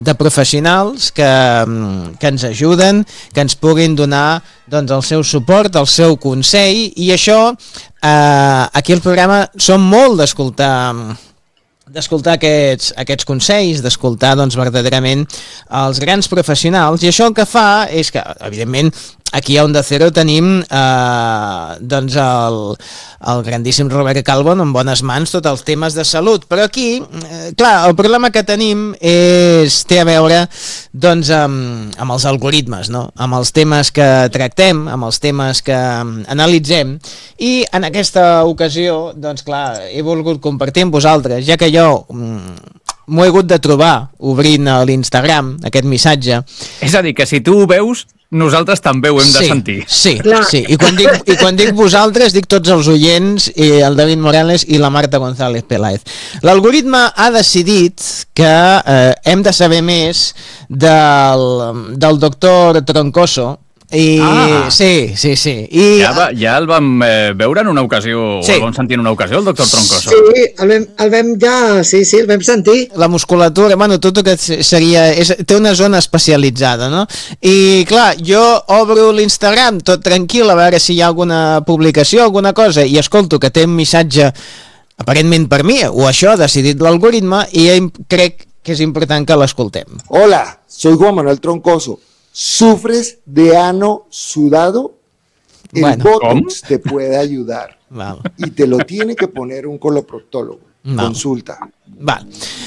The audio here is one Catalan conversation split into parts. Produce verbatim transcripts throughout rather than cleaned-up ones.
de professionals que, que ens ajuden, que ens puguin donar doncs, el seu suport, el seu consell, i això eh, aquí al programa som molt d'escoltar d'escoltar aquests, aquests consells, d'escoltar doncs, verdaderament els grans professionals, i això el que fa és que, evidentment, aquí a Onda Cero tenim eh, doncs el, el grandíssim Robert Calvo en bones mans tots els temes de salut, però aquí, eh, clar, el problema que tenim és, té a veure doncs, amb, amb els algoritmes, no? Amb els temes que tractem, amb els temes que analitzem, i en aquesta ocasió, doncs clar, he volgut compartir amb vosaltres, ja que jo m'ho he hagut de trobar obrint a l'Instagram, aquest missatge. És a dir, que si tu ho veus, nosaltres també ho hem de sí, sentir. Sí, sí. I quan, dic, I quan dic vosaltres, dic tots els oients, i el David Morales i la Marta González Peláez. L'algoritme ha decidit que eh, hem de saber més del, del doctor Troncoso, i ah. sí, sí, sí. I, ja, va, ja el vam eh, veure en una ocasió, sí. o el vam sentir en una ocasió, el doctor Troncoso. Sí, el vam, el vam ja, sí, sí, el vam sentir. La musculatura, bueno, tot el que seria, és, té una zona especialitzada, no? I clar, jo obro l'Instagram tot tranquil a veure si hi ha alguna publicació, alguna cosa, i escolto que té un missatge aparentment per mi, o això ha decidit l'algoritme, i crec que és important que l'escoltem. Hola, soy Juan Manuel Troncoso. ¿Sufres de ano sudado? El bueno, Botox ¿cómo? Te puede ayudar. Val. Y te lo tiene que poner un coloproctólogo. Val. Consulta. Val.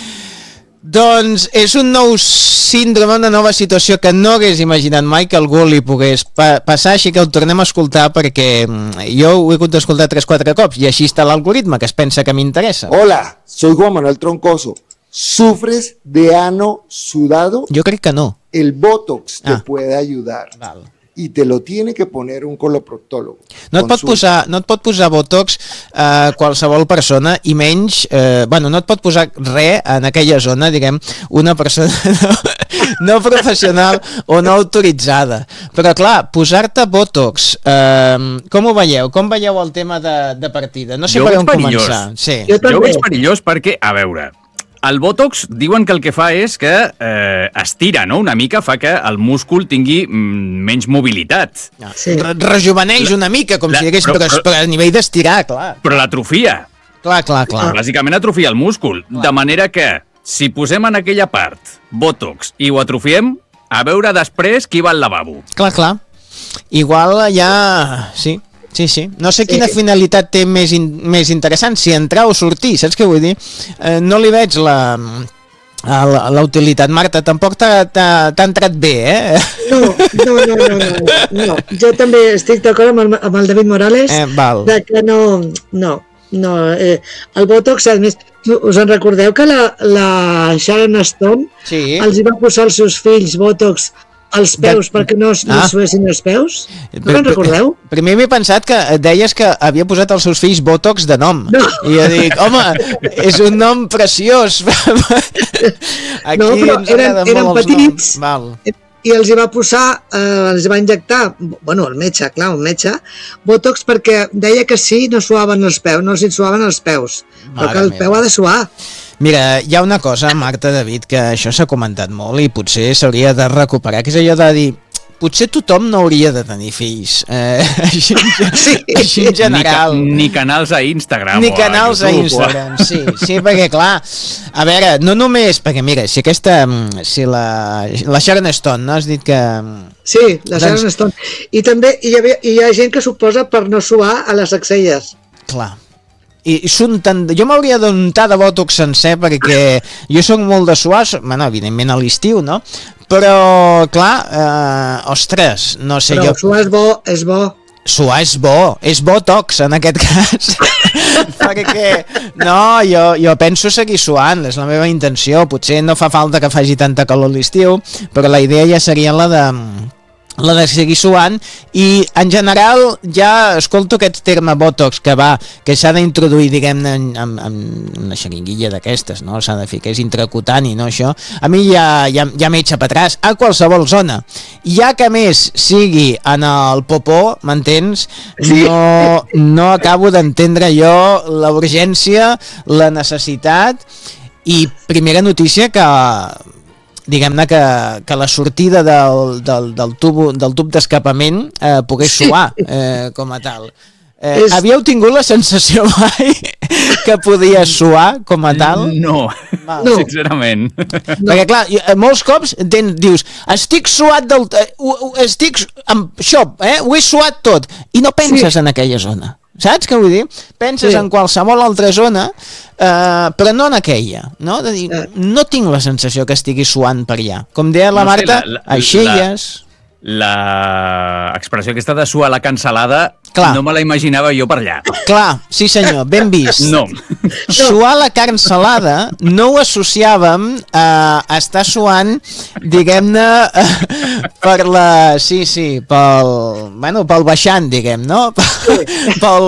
Doncs és un nou síndrome, una nova situació que no hagués imaginat mai que algú li pogués pa passar, així que el tornem a escoltar perquè jo ho he hagut d'escoltar tres o quatre cops i així està l'algoritme, que es pensa que m'interessa. Hola, soy Juan Manuel Troncoso. ¿Sufres de ano sudado? Jo crec que no. El Botox te ah. puede ayudar. Val. Y te lo tiene que poner un coloproctólogo. No et, pot posar, no et pot posar Botox eh, qualsevol persona, i menys, eh, bueno, no et pot posar res en aquella zona, diguem, una persona no, no professional o no autoritzada. Però clar, posar-te Botox, eh, com ho veieu? Com veieu el tema de, de partida? No sé jo per on perillós. començar. Sí. Jo, jo ho veig perillós perquè, a veure, el Botox diuen que el que fa és que eh, estira, no? Una mica, fa que el múscul tingui mm, menys mobilitat. Ah, sí. Re rejuveneix una mica, com la, si digués, però, però, però a nivell d'estirar, clar. Però l'atrofia. Clar, clar, clar. Bàsicament atrofia el múscul. Clar. De manera que, si posem en aquella part Botox i ho atrofiem, a veure després qui va al lavabo. Clar, clar. Igual ja... Sí. Sí, sí. No sé quina sí. finalitat té més, in, més interessant, si entrar o sortir, saps què vull dir? Eh, no li veig la, la, la utilitat. Marta, tampoc t'ha entrat bé, eh? No, no, no, no, no, no. Jo també estic d'acord amb, el, amb el David Morales, eh, val. de que no, no, no. Eh, el Botox, a més, us en recordeu que la, la Sharon Stone sí. els hi va posar als seus fills Botox els peus, de... perquè no, no ah. suessin els peus? No me'n recordeu? Primer m'he pensat que deies que havia posat als seus fills Botox de nom. No. I jo dic, home, és un nom preciós. Aquí no, però ens eren, eren petits Val. i els hi va posar, eh, els va injectar, bueno, el metge, clar, un metge, Botox perquè deia que sí, no suaven els peus, no els suaven els peus, Mare però que el meva. peu ha de suar. Mira, hi ha una cosa, Marta, David, que això s'ha comentat molt i potser s'hauria de recuperar, que és allò de dir, potser tothom no hauria de tenir fills, eh, així, sí. així en general. Ni, ca ni canals a Instagram. Ni canals a, YouTube, a Instagram, o... sí, sí, perquè clar, a veure, no només, perquè mira, si aquesta, si la, la Sharon Stone, no has dit que... Sí, la Sharon doncs... Stone, i també hi, havia, hi ha gent que s'oposa per no suar a les axelles. Clar. I tan... jo m'hauria d'untar de Botox sencer perquè jo sóc molt de suar, bueno, evidentment a l'estiu, no? Però, clar, eh, ostres, no sé Però jo... Però suar és bo, és bo. Suar és bo, és Botox en aquest cas. Perquè, no, jo, jo penso seguir suant, és la meva intenció. Potser no fa falta que faci tanta calor a l'estiu, però la idea ja seria la de... la de seguir suant, i en general ja escolto aquest terme Botox que va, que s'ha d'introduir, diguem-ne, en, en una xeringuilla d'aquestes, no? S'ha de fer, que és intracutani, no, això? A mi ja, ja, ja m'he atràs a qualsevol zona. Ja que més sigui en el popó, m'entens? No, no acabo d'entendre jo la urgència, la necessitat, i primera notícia que diguem-ne que, que la sortida del, del, del tub, del tub d'escapament eh, pogués suar eh, com a tal. Eh, és... Havíeu tingut la sensació mai que podia suar com a tal? No, no. sincerament. No. Perquè clar, molts cops tens, dius, estic suat del... Eh, estic amb això, eh, ho he suat tot, i no penses sí. en aquella zona. Saps què vull dir? Penses sí. en qualsevol altra zona, eh, però no en aquella. No? De dir, no tinc la sensació que estigui suant per allà. Com deia la no Marta, sé, la, la, aixelles... La... La expressió aquesta de suar la cansalada Clar. no me la imaginava jo per allà. Clar, sí senyor, ben vist. No. Suar la carn salada no ho associàvem a estar suant, diguem-ne, per la... Sí, sí, pel... Bueno, pel baixant, diguem, no? Pel...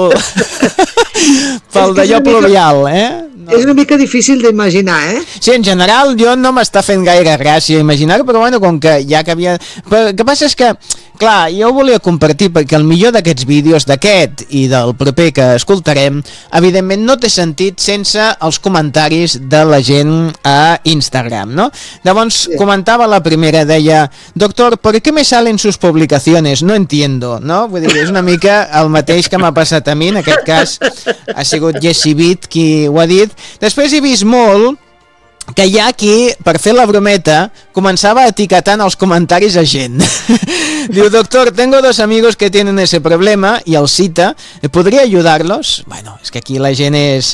pel d'allò pluvial, eh? No. És una mica difícil d'imaginar, eh? Sí, en general jo no m'està fent gaire gràcia imaginar-ho, però bueno, com que ja que havia... Però el que passa és que, clar, jo ho volia compartir perquè el millor d'aquests vídeos, d'aquest i del proper que escoltarem, evidentment no té sentit sense els comentaris de la gent a Instagram, ¿no? Llavors, sí. comentava la primera, deia, doctor, ¿por qué me salen sus publicaciones? No entiendo, no? Vull dir, és una mica el mateix que m'ha passat a mi, en aquest cas ha sigut Jessie Beat qui ho ha dit. Després he vist molt que hi ha qui, per fer la brometa, començava etiquetant els comentaris a gent. Diu, doctor, tengo dos amigos que tienen ese problema, i el cita, ¿podría ayudarlos? Bueno, és que aquí la gent és...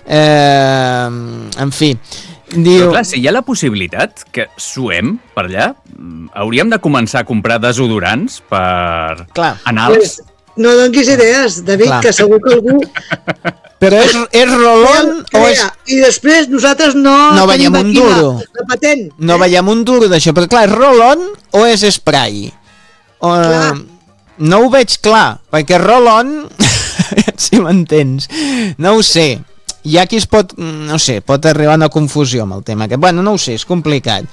Eh, en fi... Diu... Però clar, si hi ha la possibilitat que suem per allà, hauríem de començar a comprar desodorants per clar. anals. Pues, no donguis idees, David, clar. que segur que algú... Però és, és rolón o és... I després nosaltres no, no veiem un duro. La, la patent. No veiem un duro d'això, però clar, és rolón o és spray? O, no ho veig clar, perquè rolón, si m'entens, no ho sé. Hi ha qui es pot, no sé, pot arribar a una confusió amb el tema. Que, bueno, no ho sé, és complicat.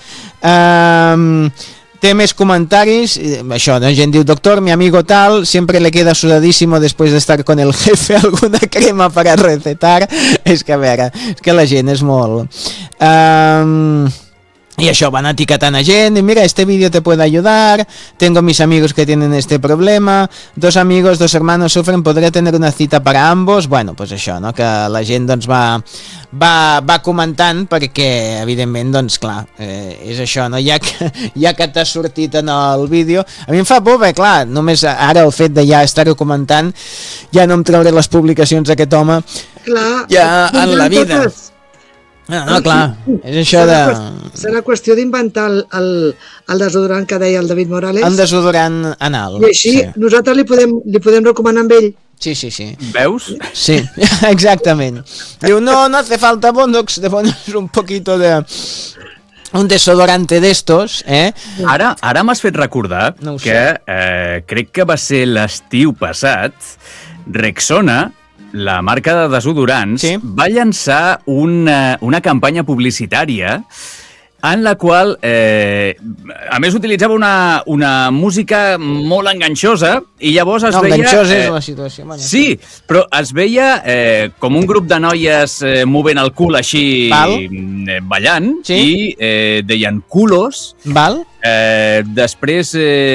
Ehm... Um, Té més comentaris, això, la gent diu, doctor, mi amigo tal, siempre le queda sudadísimo después de estar con el jefe, alguna crema para recetar. És que, a veure, és que la gent és molt... Um... Y això, van etiquetant a gent, y mira, este vídeo te puede ayudar, tengo mis amigos que tienen este problema, dos amigos, dos hermanos sufren, podría tener una cita para ambos. Bueno, pues això, no? Que la gent doncs va, va, va comentant perquè, evidentment, doncs clar, eh, és això, no? Ja que, ja que t'ha sortit en el vídeo, a mi em fa por, perquè clar, només ara el fet de ja estar-ho comentant, ja no em trauré les publicacions d'aquest home clar, ja en la vida. Totes. No, no, clar, és això de... Serà qüestió d'inventar el, el, el desodorant que deia el David Morales. El desodorant anal. I així sí. nosaltres li podem, li podem recomanar amb ell. Sí, sí, sí. Veus? Sí, exactament. Diu, no, no hace falta Bondox, te pones un poquito de... un desodorante d'estos, eh? Ara, ara m'has fet recordar no que eh, crec que va ser l'estiu passat, Rexona, la marca de desodorants, sí. va llançar una, una campanya publicitària en la qual, eh, a més, utilitzava una, una música molt enganxosa i llavors es no, veia... enganxosa eh, és la situació. Bueno, sí, sí, però es veia eh, com un grup de noies eh, movent el cul així, eh, ballant, sí. i eh, deien culos. Val. Eh, després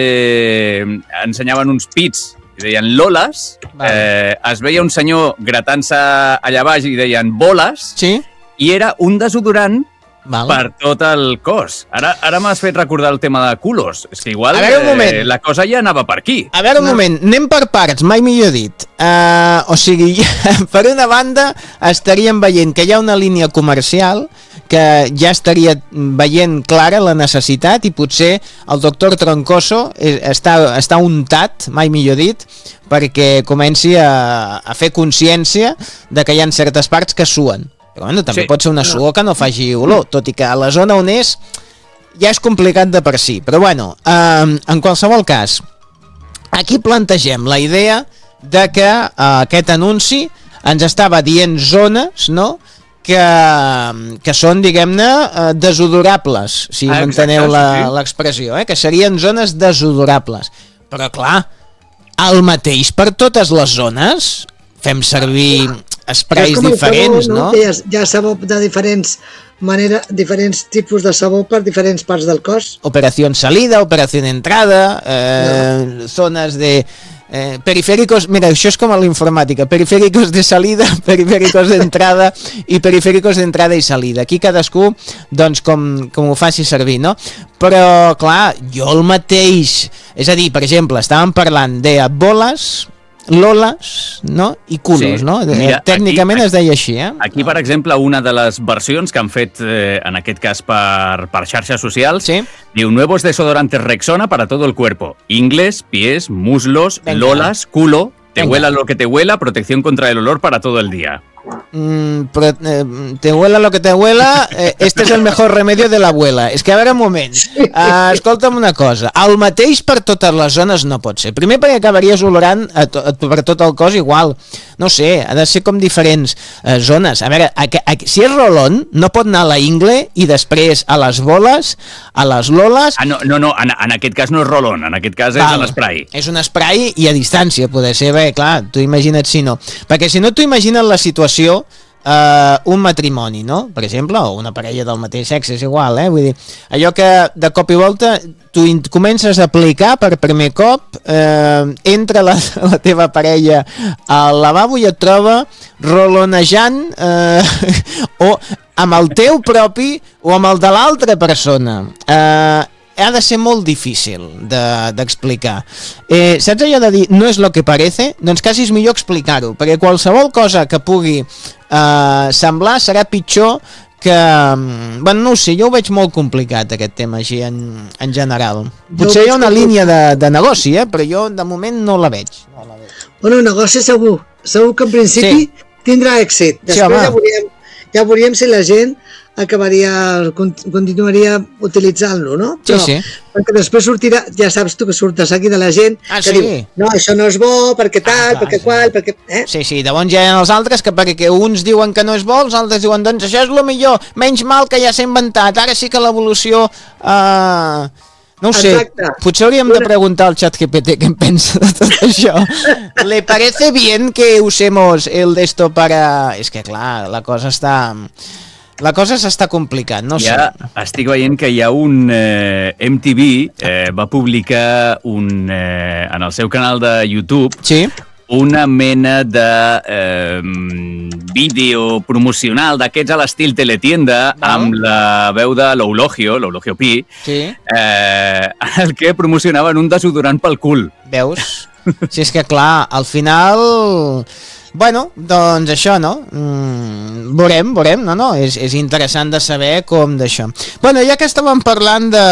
eh, ensenyaven uns pits i deien loles, vale. eh, es veia un senyor gratant-se allà baix i deien boles, sí. i era un desodorant Val. per tot el cos. Ara, ara m'has fet recordar el tema de culos. És que igual eh, la cosa ja anava per aquí. A veure un no. moment, anem per parts, mai millor dit. Uh, o sigui, per una banda estaríem veient que hi ha una línia comercial que ja estaria veient clara la necessitat i potser el doctor Troncoso està, està untat, mai millor dit, perquè comenci a, a fer consciència de que hi ha certes parts que suen. Però bueno, també sí. pot ser una suor que no faci olor, tot i que a la zona on és ja és complicat de per si. Però bueno, eh, en qualsevol cas, aquí plantegem la idea de que eh, aquest anunci ens estava dient zones, no?, que, que són, diguem-ne, desodorables, si ah, m'enteneu l'expressió, eh? Que serien zones desodorables. Però clar, el mateix per totes les zones? Fem servir esprais diferents, sabó, no? no? Hi ha, hi ha sabó de diferents manera, diferents tipus de sabó per diferents parts del cos. Operació salida, operació entrada, eh, no. zones de... Eh, periféricos, mira, això és com a la informàtica, periféricos de salida, periféricos d'entrada i periféricos d'entrada i salida. Aquí cadascú, doncs, com, com ho faci servir, no? Però, clar, jo el mateix... És a dir, per exemple, estàvem parlant de boles, loles, no? I culos, sí. no? Mira, tècnicament aquí, es deia així, eh? Aquí, per exemple, una de les versions que han fet, eh, en aquest cas per, per xarxes socials, sí. diu, nuevos desodorantes Rexona para todo el cuerpo. Ingles, pies, muslos, Venga. lolas, culo, te Venga. huela lo que te huela, protección contra el olor para todo el día. Mm, però, eh, te huela lo que te huela, eh, este és el mejor remedio de l'abuela. És que a veure, un moment, uh, escolta'm una cosa, el mateix per totes les zones no pot ser. Primer perquè acabaries olorant a to, a, per tot el cos igual, no sé, ha de ser com diferents uh, zones. A veure, a, a, si és rolón, no pot anar a la ingle i després a les boles, a les loles... Ah, no, no, no en, en aquest cas no és rolón, en aquest cas Val, és un spray. És un spray i a distància, poder ser, bé, clar, tu imagina't si no. Perquè si no, tu imagina't la situació Uh, un matrimoni, no? Per exemple, o una parella del mateix sexe, és igual, eh? Vull dir, allò que de cop i volta tu comences a aplicar per primer cop, eh, entra la, la teva parella al lavabo i et troba rolonejant eh, o amb el teu propi o amb el de l'altra persona. Eh, ha de ser molt difícil d'explicar. De, eh, saps allò de dir no és lo que parece? Doncs quasi és millor explicar-ho, perquè qualsevol cosa que pugui eh, semblar serà pitjor que... Bueno, no ho sé, jo ho veig molt complicat aquest tema així en, en general. Potser hi ha una línia de, de negoci, eh? Però jo de moment no la veig. No la veig. Bueno, negoci segur. Segur que en principi sí. tindrà èxit. Després sí, ja, veuríem, ja veuríem si la gent acabaria, continuaria utilitzant-lo, no? Però, sí, sí. Perquè després sortirà, ja saps tu que surt de seguida la gent ah, que sí? diu, no, això no és bo, perquè tal, ah, clar, perquè sí. qual, perquè... Eh? Sí, sí, llavors ja hi ha els altres que perquè uns diuen que no és bo, els altres diuen, doncs això és el millor, menys mal que ja s'ha inventat, ara sí que l'evolució... Uh... No ho sé, Exacte. potser hauríem de preguntar al ChatGPT què en pensa de tot això. ¿Le parece bien que usemos el d'esto para...? És que clar, la cosa està... La cosa s'està complicant, no ja sé. Estic veient que hi ha un eh, M T V, eh, va publicar un, eh, en el seu canal de YouTube sí? una mena de eh, vídeo promocional d'aquests a l'estil teletienda no? amb la veu de l'Eulogio, l'Eulogio Pi, sí? eh, el que promocionaven un desodorant pel cul. Veus? Si és que clar, al final... Bueno, doncs això, no? Mm, veurem, veurem, no, no, és, és interessant de saber com d'això. Bueno, ja que estàvem parlant de,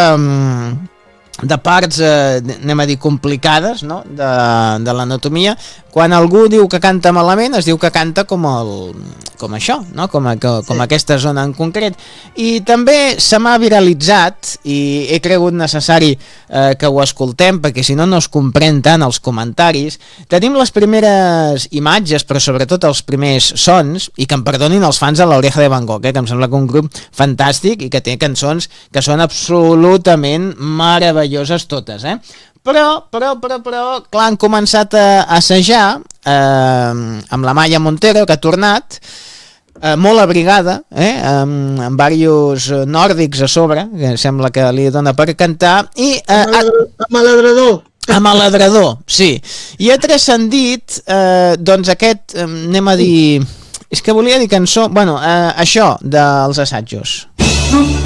de parts, eh, anem a dir, complicades, no?, de, de l'anatomia, quan algú diu que canta malament, es diu que canta com, el, com això, no?, com, a, com sí. aquesta zona en concret. I també se m'ha viralitzat, i he cregut necessari eh, que ho escoltem, perquè si no, no es comprèn tant els comentaris. Tenim les primeres imatges, però sobretot els primers sons, i que em perdonin els fans de l'Oreja de Van Gogh, eh, que em sembla que un grup fantàstic i que té cançons que són absolutament meravelloses totes, eh? Però, però, però, però, clar, han començat a assajar eh, amb la Maya Montero, que ha tornat, eh, molt abrigada, eh, amb, amb diversos nòrdics a sobre, que sembla que li dona per cantar, i... Eh, amb l'adrador. Amb l'adrador, sí. I ha transcendit, eh, doncs aquest, eh, anem a dir... És que volia dir cançó... Bueno, eh, això dels assajos.